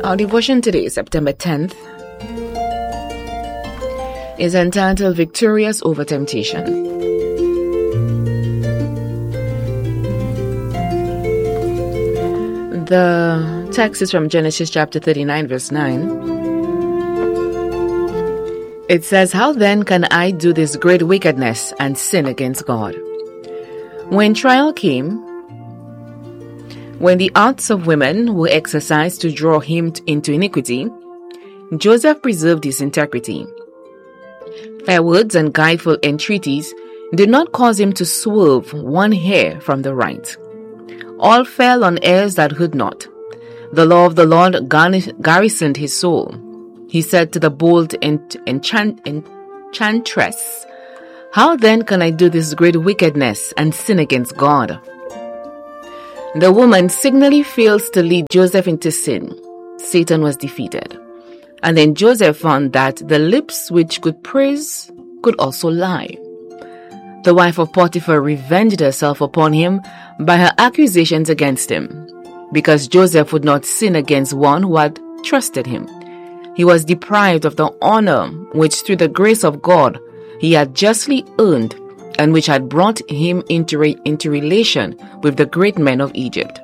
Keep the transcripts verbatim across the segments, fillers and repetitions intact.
Our devotion today, September tenth, is entitled Victorious Over Temptation. The text is from Genesis chapter thirty-nine, verse nine. It says, "How then can I do this great wickedness and sin against God?" When trial came, when the arts of women were exercised to draw him into iniquity, Joseph preserved his integrity. Fair words and guileful entreaties did not cause him to swerve one hair from the right. All fell on ears that heard not. The law of the Lord garrisoned his soul. He said to the bold enchant- enchantress, "How then can I do this great wickedness and sin against God?" The woman signally fails to lead Joseph into sin. Satan was defeated. And then Joseph found that the lips which could praise could also lie. The wife of Potiphar revenged herself upon him by her accusations against him, because Joseph would not sin against one who had trusted him. He was deprived of the honor which, through the grace of God, he had justly earned, and which had brought him into, re- into relation with the great men of Egypt.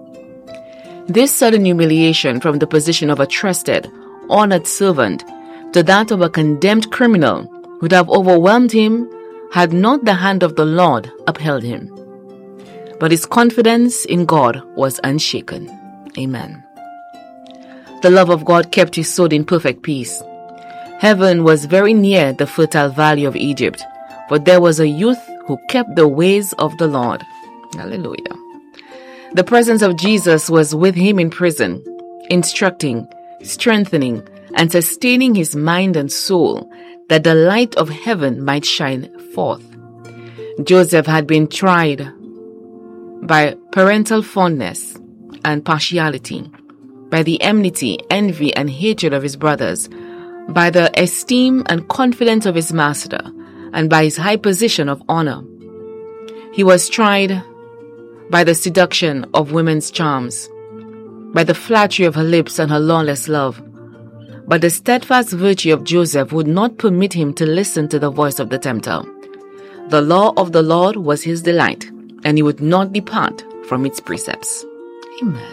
This sudden humiliation from the position of a trusted, honored servant to that of a condemned criminal would have overwhelmed him had not the hand of the Lord upheld him. But his confidence in God was unshaken. Amen. The love of God kept his soul in perfect peace. Heaven was very near the fertile valley of Egypt, for there was a youth who kept the ways of the Lord. Hallelujah. The presence of Jesus was with him in prison, instructing, strengthening, and sustaining his mind and soul, that the light of heaven might shine forth. Joseph had been tried by parental fondness and partiality, by the enmity, envy, and hatred of his brothers, by the esteem and confidence of his master, and by his high position of honor. He was tried by the seduction of women's charms, by the flattery of her lips and her lawless love. But the steadfast virtue of Joseph would not permit him to listen to the voice of the tempter. The law of the Lord was his delight, and he would not depart from its precepts. Amen.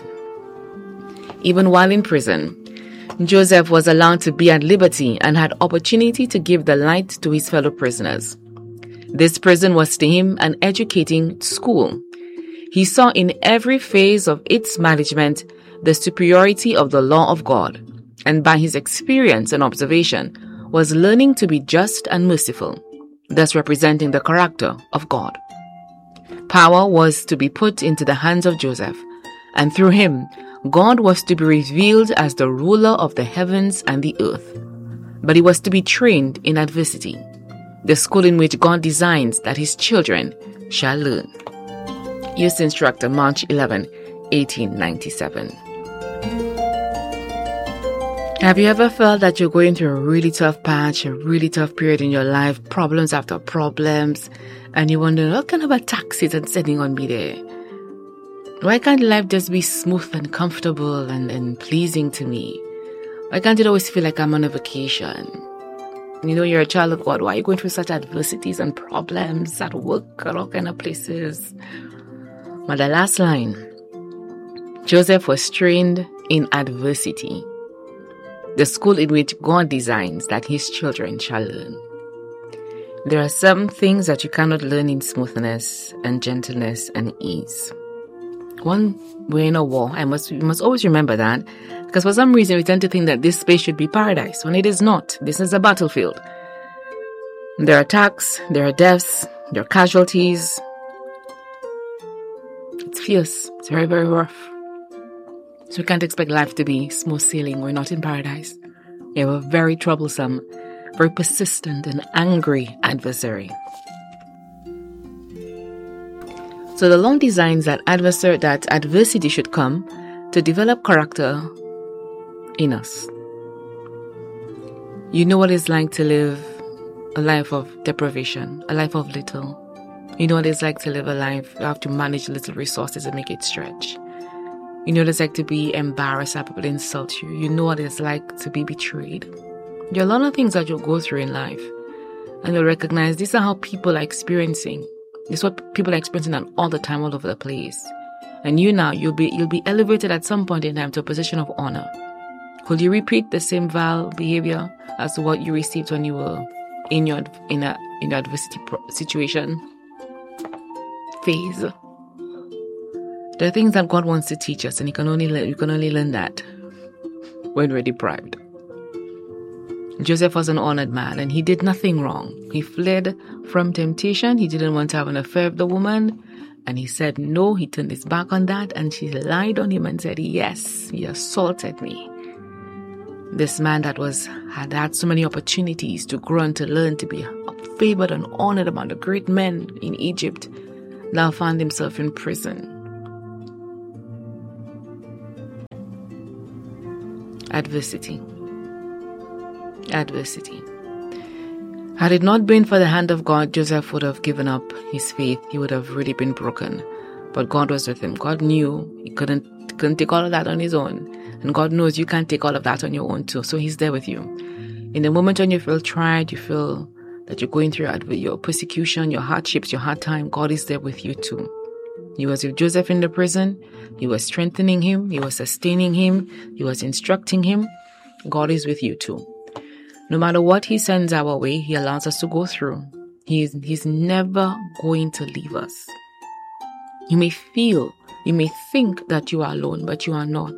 Even while in prison, Joseph was allowed to be at liberty and had opportunity to give the light to his fellow prisoners. This prison was to him an educating school. He saw in every phase of its management the superiority of the law of God, and by his experience and observation was learning to be just and merciful, thus representing the character of God. Power was to be put into the hands of Joseph, and through him, God was to be revealed as the ruler of the heavens and the earth. But he was to be trained in adversity, the school in which God designs that his children shall learn. Youth Instructor, March eleventh, eighteen ninety-seven. Have you ever felt that you're going through a really tough patch, a really tough period in your life, problems after problems, and you wonder, what kind of attacks is it sending on me there? Why can't life just be smooth and comfortable and, and pleasing to me? Why can't it always feel like I'm on a vacation? You know, you're a child of God. Why are you going through such adversities and problems at work, at all kind of places? But the last line, Joseph was trained in adversity, the school in which God designs that his children shall learn. There are some things that you cannot learn in smoothness and gentleness and ease. One, we're in a war. I must, we must always remember that, because for some reason we tend to think that this space should be paradise when it is not. This is a battlefield. There are attacks, there are deaths, there are casualties. It's fierce. It's very, very rough. So we can't expect life to be smooth sailing. We're not in paradise. We have a very troublesome, very persistent and angry adversary. So the Lord designs that adversary, that adversity should come to develop character in us. You know what it's like to live a life of deprivation, a life of little. You know what it's like to live a life, you have to manage little resources and make it stretch. You know what it's like to be embarrassed that people insult you. You know what it's like to be betrayed. There are a lot of things that you'll go through in life. And you'll recognize these are how people are experiencing. This is what people are experiencing all the time, all over the place. And you now, you'll be you'll be elevated at some point in time to a position of honor. Could you repeat the same vile behavior as what you received when you were in your in a in your adversity situation phase? There are things that God wants to teach us, and you can only learn, you can only learn that when we're deprived. Joseph was an honored man, and he did nothing wrong. He fled from temptation. He didn't want to have an affair with the woman, and he said no. He turned his back on that, and she lied on him and said, yes, he assaulted me. This man that was had had so many opportunities to grow and to learn, to be favored and honored among the great men in Egypt, now found himself in prison. Adversity. Adversity. Had it not been for the hand of God, Joseph would have given up his faith. He would have really been broken. But God was with him. God knew he couldn't, couldn't take all of that on his own. And God knows you can't take all of that on your own too. So he's there with you. In the moment when you feel tried, you feel that you're going through your persecution, your hardships, your hard time, God is there with you too. He was with Joseph in the prison. He was strengthening him. He was sustaining him. He was instructing him. God is with you too. No matter what he sends our way, he allows us to go through. He's, he's never going to leave us. You may feel, you may think that you are alone, but you are not.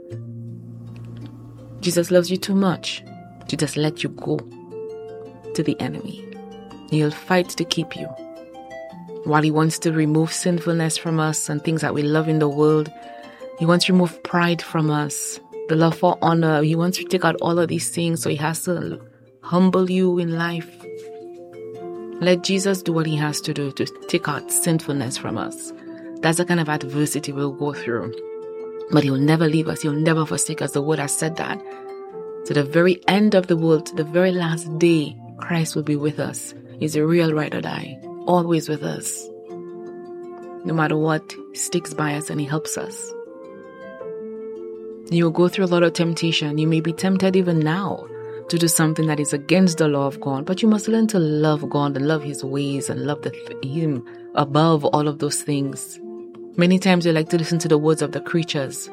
Jesus loves you too much to just let you go to the enemy. He'll fight to keep you. While he wants to remove sinfulness from us and things that we love in the world, he wants to remove pride from us, the love for honor. He wants to take out all of these things, so he has to humble you in life. Let Jesus do what he has to do to take out sinfulness from us. That's the kind of adversity we'll go through. But he'll never leave us. He'll never forsake us. The word has said that. To the very end of the world, to the very last day, Christ will be with us. He's a real ride or die, always with us. No matter what, he sticks by us and he helps us. You will go through a lot of temptation. You may be tempted even now to do something that is against the law of God, but you must learn to love God and love his ways and love the, him above all of those things. Many times we like to listen to the words of the creatures,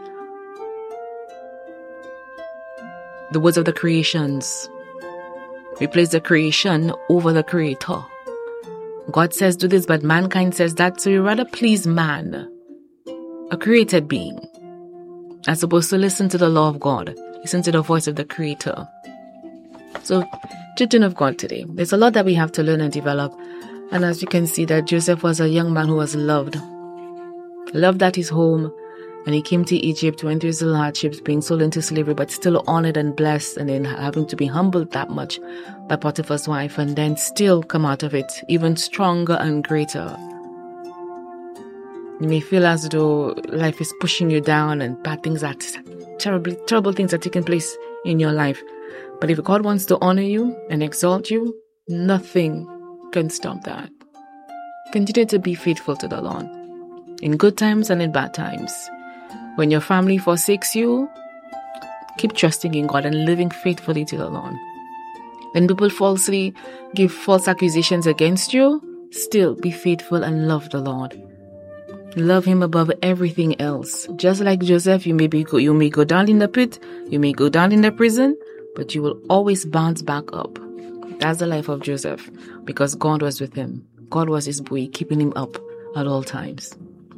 the words of the creations. We place the creation over the creator. God says do this, but mankind says that, so you rather please man, a created being, as opposed to listen to the law of God, listen to the voice of the creator. So, children of God today, there's a lot that we have to learn and develop. And as you can see, that Joseph was a young man who was loved. Loved at his home. And he came to Egypt, went through his little hardships, being sold into slavery, but still honored and blessed, and then having to be humbled that much by Potiphar's wife, and then still come out of it even stronger and greater. You may feel as though life is pushing you down and bad things are terrible, terrible things are taking place in your life. But if God wants to honor you and exalt you, nothing can stop that. Continue to be faithful to the Lord, in good times and in bad times. When your family forsakes you, keep trusting in God and living faithfully to the Lord. When people falsely give false accusations against you, still be faithful and love the Lord. Love him above everything else. Just like Joseph, you may be go, you may go down in the pit, you may go down in the prison, but you will always bounce back up. That's the life of Joseph, because God was with him. God was his buoy, keeping him up at all times.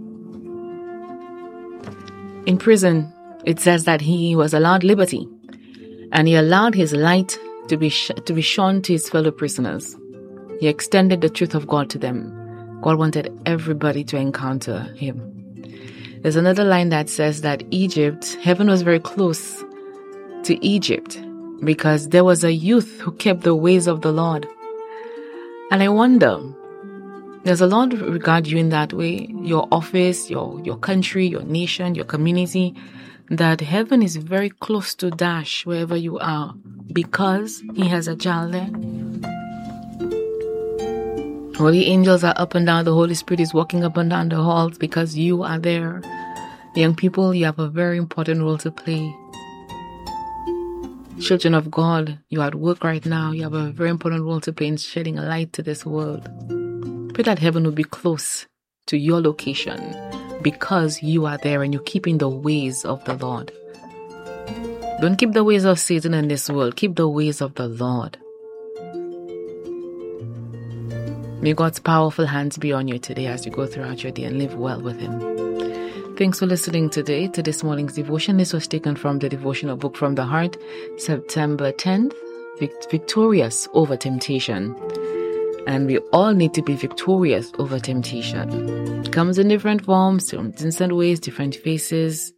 In prison, it says that he was allowed liberty, and he allowed his light to be sh- to be shown to his fellow prisoners. He extended the truth of God to them. God wanted everybody to encounter him. There's another line that says that Egypt, heaven was very close to Egypt, because there was a youth who kept the ways of the Lord. And I wonder, does the Lord regard you in that way? Your office, your, your country, your nation, your community, that heaven is very close to Dash wherever you are, because he has a child there? Holy angels are up and down. The Holy Spirit is walking up and down the halls because you are there. Young people, you have a very important role to play. Children of God, you're at work right now. You have a very important role to play in shedding a light to this world. Pray that heaven will be close to your location because you are there and you're keeping the ways of the Lord. Don't keep the ways of Satan in this world. Keep the ways of the Lord. May God's powerful hands be on you today as you go throughout your day and live well with Him. Thanks for listening today to this morning's devotion. This was taken from the devotional book From the Heart, September tenth, Victorious Over Temptation. And we all need to be victorious over temptation. It comes in different forms, different ways, different faces.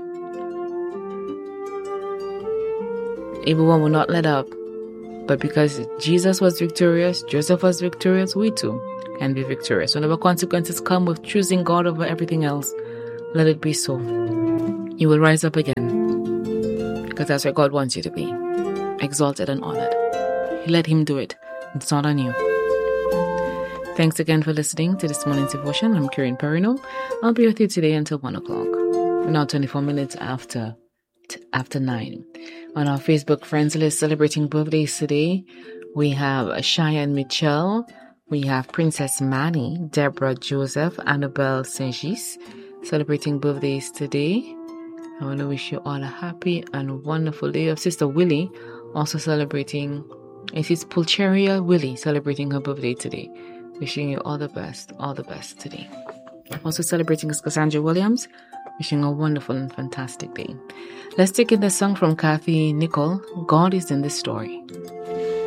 Everyone will not let up. But because Jesus was victorious, Joseph was victorious, we too can be victorious. Whenever consequences come with choosing God over everything else, let it be so. You will rise up again. Because that's where God wants you to be. Exalted and honored. Let Him do it. It's not on you. Thanks again for listening to this morning's devotion. I'm Karen Perino. I'll be with you today until one o'clock. We're now twenty-four minutes after after nine. On our Facebook friends list celebrating birthdays today, we have Cheyenne Mitchell, we have Princess Manny, Deborah Joseph, Annabelle Saint-Gis celebrating birthdays today. I want to wish you all a happy and wonderful day. Of Sister Willie also celebrating, it is Pulcheria Willie celebrating her birthday today. Wishing you all the best, all the best today. Also celebrating is Cassandra Williams. Wishing a wonderful and fantastic day. Let's take in the song from Kathy Nicole, God is in this story.